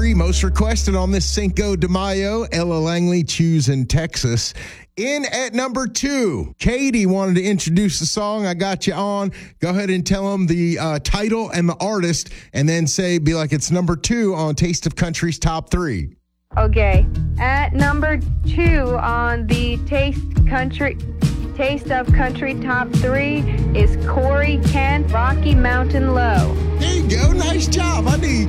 3, most requested on this Cinco de Mayo, Ella Langley, Choosing Texas. In at number 2, Katie wanted to introduce the song. I got you on. Go ahead and tell them the title and the artist, and then be like it's number 2 on Taste of Country's top 3. Okay. At number 2 on the Taste of Country top 3 is Corey Kent, Rocky Mountain Low. There you go. Nice job. I knew you